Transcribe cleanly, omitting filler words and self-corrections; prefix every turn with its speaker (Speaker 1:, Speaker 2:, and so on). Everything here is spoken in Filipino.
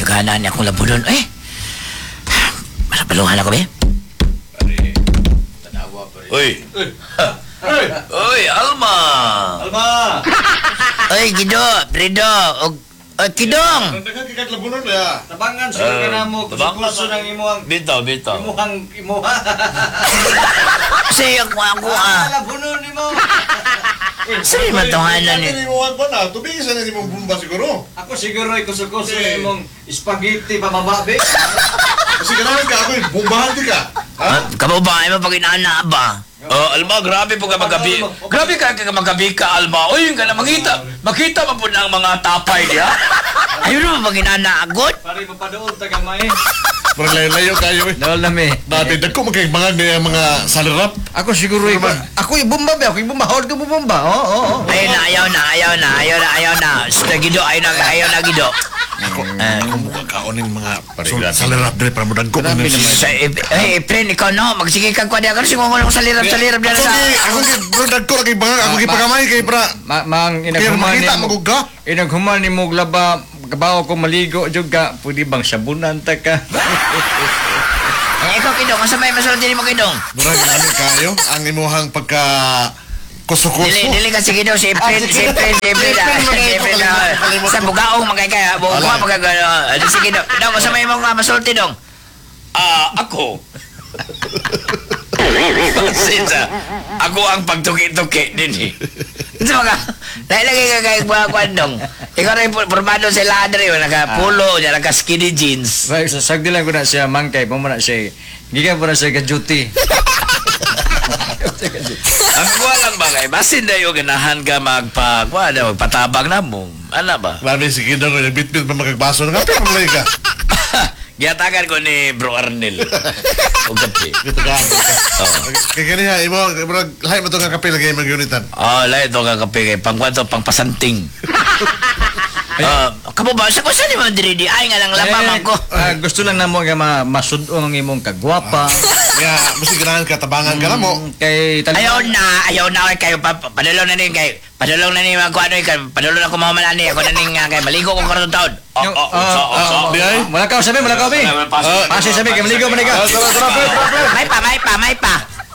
Speaker 1: gana niya akong labunon. Masapaluhan ako, be.
Speaker 2: Uy! Uy, Alma!
Speaker 3: Alma!
Speaker 1: Oy, Gido, Bredo, Kidong!
Speaker 3: Nagkakikat labunon ya. Tabangan sila ka na mo. Kuso ng imuhang...
Speaker 2: Bitaw.
Speaker 3: Imuha.
Speaker 1: Kasi ako
Speaker 3: Labunon ni mo.
Speaker 1: Sa'yo matunganan ni...
Speaker 4: Imuhan pa na. Tubigin sa nasi mong bumba siguro.
Speaker 3: Ako siguro ay kuso-kuso ng imong spaghetti pamababe.
Speaker 4: Kasi kailangan ka ako bumbahan di ka.
Speaker 1: Kababae mo pag inaana ba?
Speaker 2: Oh, Alma, grabe po ka magabi. Grabe ka magabi ka, Alma. Uy, yung ka na makita mo po na ang mga tapay niya.
Speaker 1: Ayun naman pag inaana agot.
Speaker 3: Pari mapadoon tagamay.
Speaker 4: Pero layo kayo eh.
Speaker 3: Dahil na me.
Speaker 4: Dati, dagko magkaibangan niya mga salirap.
Speaker 3: Ako siguro ay... Ako yung bumba be. Ako yung bumba. Hawad ka bumba. Oo.
Speaker 1: Ayaw na. Sige, Gido, ayaw na, Gido.
Speaker 4: Ako mukha kaonin mga salirap dili para mo dagko.
Speaker 1: Friend, ikaw no, magsige kang kwadya ka, siguro ko sa lirap dyan na sa...
Speaker 4: Ako bro dagko lagi bangang ako gipagamay kay para
Speaker 3: Mang
Speaker 4: kaya
Speaker 3: inaghuman
Speaker 4: makita
Speaker 3: ni mo.
Speaker 4: magugga.
Speaker 3: Inaghuman ni mo glaba. Kabaw ko maligo juga. Pwede bang sabunan ta ka?
Speaker 1: Ikaw, Kidong, masamay masulti mo, Kidong.
Speaker 4: Murag ano kayo ang imuhang pagka kusukuso.
Speaker 1: Dili ka sige daw, si April sa bugaong magkaya, bugaong magkaya, sige daw, masamay mo nga masulti dong.
Speaker 2: Ako. Sinsa, ako ang pagtuki-tuki din eh.
Speaker 1: Ito mga, lagi ka kay buwan dong. Ikaw rin formado sa ladre, naka-pulo, naka-skinny jeans.
Speaker 3: Sagdi lang ko na siya mangkay. Pumana siya. Giga po na siya ka-duty.
Speaker 2: Ang walang bagay, basin na yung ganahan ka magpatabang na mo. Ano ba?
Speaker 4: Grabe si Kidong nagbitbit pa magagbaso na kapit mo ka.
Speaker 2: Giyatagan ko ni Bro Arnel. O gabi.
Speaker 4: Dito ka. Kaya kaniha, lahat mo ito nga kapil lagi mag-unitan.
Speaker 2: Lahat ito kakape kay pang pasanting.
Speaker 1: Kamu ba, sa kusa ni mo diri ay nga lang lamang ko.
Speaker 3: Gusto lang na mo nga masudong ang imong kagwapa.
Speaker 4: Kaya, basta ganahan ka, tabangan ka na mo.
Speaker 3: Kay
Speaker 1: Ayaw na kayo padulong na nin kay padulong na nin ako padulong ako mamamalani ako na nin kay maligo ko karong taon.
Speaker 4: Di ay?
Speaker 3: Malakaw sabi, malakaw bi. Pasi sabi kay maligo man ka.
Speaker 1: May pa.